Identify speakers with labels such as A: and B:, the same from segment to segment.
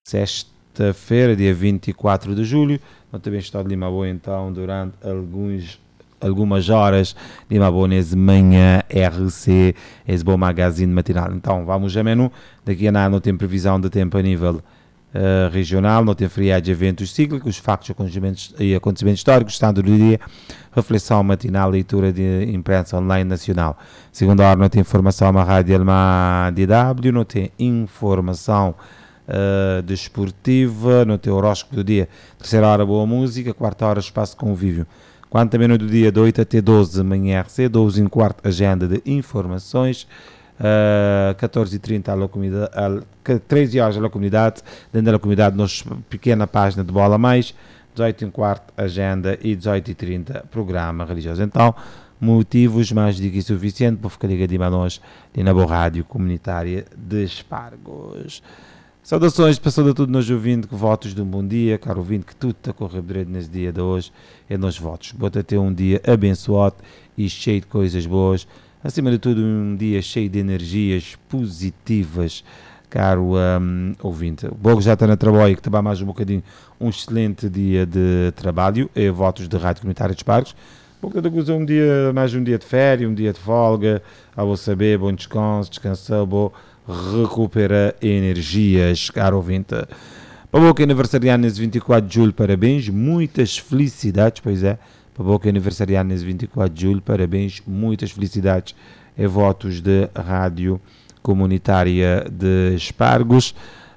A: sexta-feira, dia 24 de julho. Nós também está de Lima Boa, então, durante algumas horas, Lima Boa, nesse manhã, RC, esse bom magazine matinal. Então, vamos a menu. Daqui a nada não tem previsão de tempo a nível regional, não tem feriados, eventos cíclicos, factos e acontecimentos históricos, estado do dia, reflexão matinal, leitura de imprensa online nacional. Segunda hora não tem informação na rádio Elma DW, não tem informação desportiva, não tem horóscopo do dia. Terceira hora, boa música. Quarta hora, espaço convívio. Quarta menu do dia, de 8 até 12, manhã RC, 12 e quarto, agenda de informações. 14h30 13 horas a comunidade, dentro da comunidade nos pequena página de Bola Mais, 18 e quarto agenda e 18h30 programa religioso. Então, motivos mais do que suficiente para ficar ligadinho a nós e na boa rádio comunitária de Espargos. Saudações, passou de tudo nos ouvindo, que votos de um bom dia, caro ouvinte, que tudo está a correr direito nesse dia de hoje, é nos votos. Bota ter um dia abençoado e cheio de coisas boas. Acima de tudo, um dia cheio de energias positivas, caro ouvinte. O Bogo já está na trabalho, que está mais um bocadinho, um excelente dia de trabalho, e votos de Rádio Comunitária de Espargos. Bogo está a gozar mais um dia de férias, um dia de folga, a vou saber, bom descanso, descansar, bom recuperar energias, caro ouvinte. Para o Bogo aniversariante nesse 24 de julho, parabéns, muitas felicidades, pois é. Para o Boca aniversariante nesse 24 de julho, parabéns, muitas felicidades e votos de Rádio Comunitária de Espargos.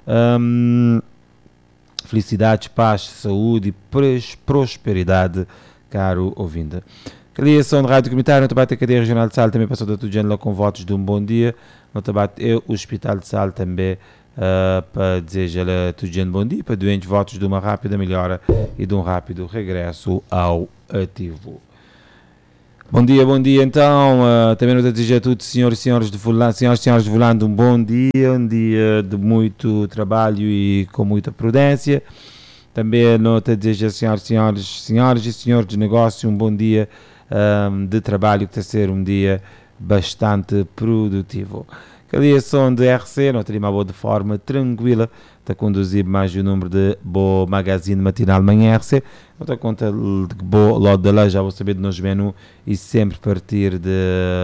A: Felicidades, paz, saúde e prosperidade, caro ouvinte. Criação de Rádio Comunitária, no Tabate, a Cadeia Regional de Sal também passou da tudo lá com votos de um bom dia. No Tabate, o Hospital de Sal também para desejar tudo um bom dia, para doentes votos de uma rápida melhora e de um rápido regresso ao ativo. Bom dia então, também nos desejo a todos, senhores e senhoras de volante, um bom dia, um dia de muito trabalho e com muita prudência. Também nota desejo a senhoras e senhores de negócio um bom dia de trabalho, que está a ser um dia bastante produtivo. A liação de RC, não teria uma boa de forma tranquila, está a conduzir mais um número de boa magazine matinal manhã RC, não está a conta de boa lote de lá, já vou saber de nos menu, e sempre a partir de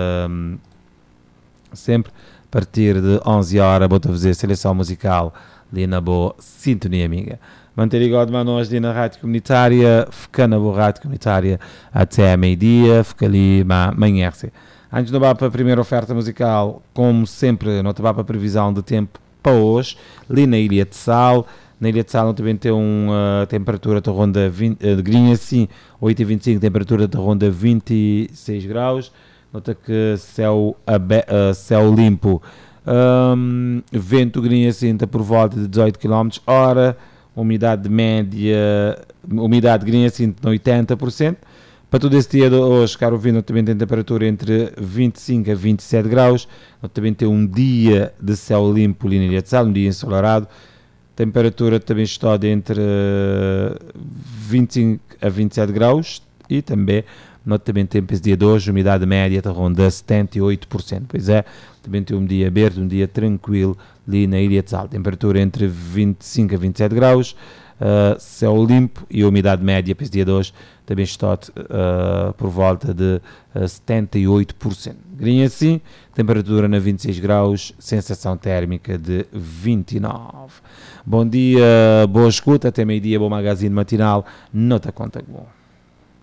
A: 11 horas, vou fazer seleção musical ali na boa sintonia amiga. Manter igual a nós ali na rádio comunitária, ficar na boa rádio comunitária até meio-dia, fica ali manhã RC. Antes de não vá para a primeira oferta musical, como sempre, não estava para a previsão de tempo para hoje, ali na Ilha de Sal. Na Ilha de Sal não também tem uma temperatura de ronda 20, grinha assim, 8h25, temperatura de ronda 26 graus. Nota que céu limpo, vento grinha assim, está por volta de 18 km/h, umidade grinha assim de 80%. Para todo esse dia de hoje, caro ouvinte, também tem temperatura entre 25 a 27 graus. Também tem um dia de céu limpo ali na Ilha de Sal, um dia ensolarado. Temperatura também está entre 25 a 27 graus. E também tem para esse dia de hoje, umidade média de ronda 78%. Pois é, também tem um dia aberto, um dia tranquilo ali na Ilha de Sal. Temperatura entre 25 a 27 graus. Céu limpo e a umidade média para esse dia de hoje também está por volta de 78%. Grinha assim, temperatura na 26 graus, sensação térmica de 29. Bom dia, boa escuta, até meio-dia, bom magazine matinal, nota conta bom.